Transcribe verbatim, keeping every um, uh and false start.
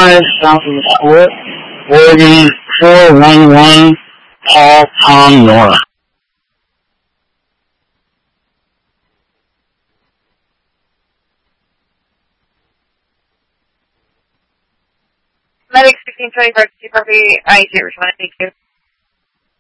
miles south of the Split, Oregon four one one, Paul Tom Nora. Medic sixteen twenty-four, Super B, I do respond, thank you.